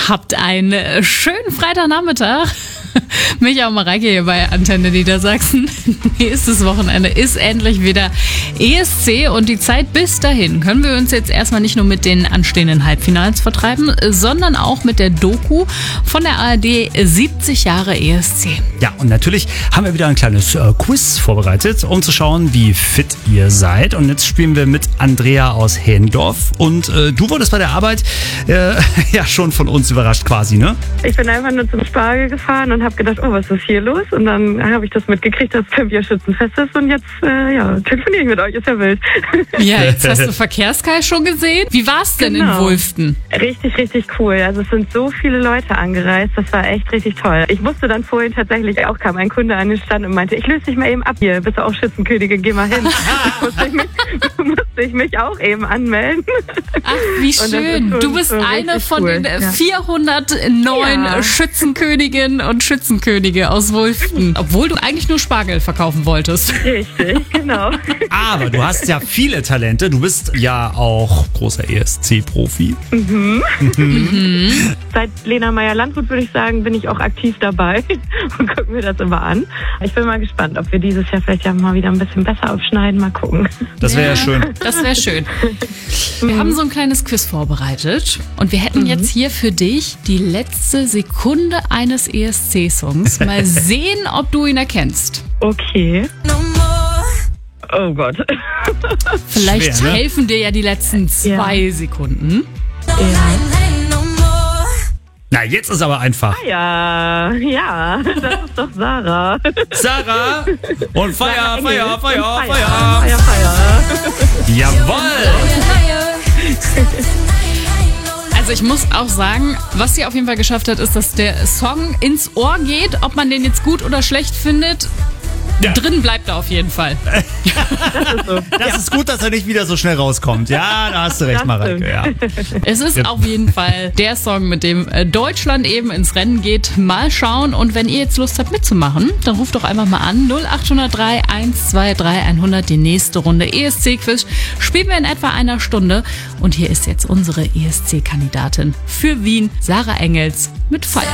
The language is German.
Habt einen schönen Freitagnachmittag. Micha und Mareike hier bei Antenne Niedersachsen. Nächstes Wochenende ist endlich wieder ESC und die Zeit bis dahin können wir uns jetzt erstmal nicht nur mit den anstehenden Halbfinals vertreiben, sondern auch mit der Doku von der ARD 70 Jahre ESC. Ja, und natürlich haben wir wieder ein kleines Quiz vorbereitet, um zu schauen, wie fit ihr seid. Und jetzt spielen wir mit Andrea aus Händorf. Und du wurdest bei der Arbeit ja schon von uns überrascht quasi, ne? Ich bin einfach nur zum Spargel gefahren und habe gedacht, oh, was ist hier los? Und dann habe ich das mitgekriegt, dass Olympiaschützenfest ist und jetzt telefoniere ich mit euch, ist ja wild. Ja, jetzt hast du Verkehrskai schon gesehen. Wie war's denn in Wulften? Richtig, richtig cool. Also es sind so viele Leute angereist, das war echt richtig toll. Ich musste dann vorhin tatsächlich, auch kam ein Kunde an den Stand und meinte, ich löse dich mal eben ab hier, bist du auch Schützenkönigin, geh mal hin. musste ich mich auch eben anmelden. Ach, wie schön. Du bist eine von den 409 Schützenköniginnen und Schützenkönige aus Wulften. Obwohl du eigentlich nur Spargel verkaufen wolltest. Richtig, genau. Aber du hast ja viele Talente. Du bist ja auch großer ESC-Profi. Seit Lena Meyer-Landrut, würde ich sagen, bin ich auch aktiv dabei und gucke mir das immer an. Ich bin mal gespannt, ob wir dieses Jahr vielleicht ja mal wieder ein bisschen besser aufschneiden. Mal gucken. Das wäre ja schön. Das wäre schön. Wir haben so ein kleines Quiz vorbereitet und wir hätten jetzt hier für dich die letzte Sekunde eines ESC-Songs. Mal sehen, ob du ihn erkennst. Okay. Oh Gott. Vielleicht Schwer, ne? helfen dir ja die letzten 2 Sekunden. Na, jetzt ist aber einfach. Ja, das ist doch Sarah. Sarah und Feier. Jawohl. Also ich muss auch sagen, was sie auf jeden Fall geschafft hat, ist, dass der Song ins Ohr geht. Ob man den jetzt gut oder schlecht findet, drin bleibt er auf jeden Fall. Das ist gut, dass er nicht wieder so schnell rauskommt. Ja, da hast du recht, Mareike. Ja. Es ist auf jeden Fall der Song, mit dem Deutschland eben ins Rennen geht. Mal schauen. Und wenn ihr jetzt Lust habt mitzumachen, dann ruft doch einfach mal an. 0803 123 100. Die nächste Runde ESC-Quiz spielen wir in etwa einer Stunde. Und hier ist jetzt unsere ESC-Kandidatin für Wien, Sarah Engels, mit Feier.